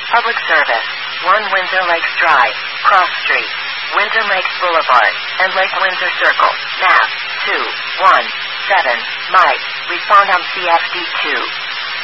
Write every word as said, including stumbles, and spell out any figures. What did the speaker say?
Public service. one Windsor Lakes Drive, Cross Street, Windsor Lakes Boulevard, and Lake Windsor Circle. Nav two one seven. Mike, respond on C F D two.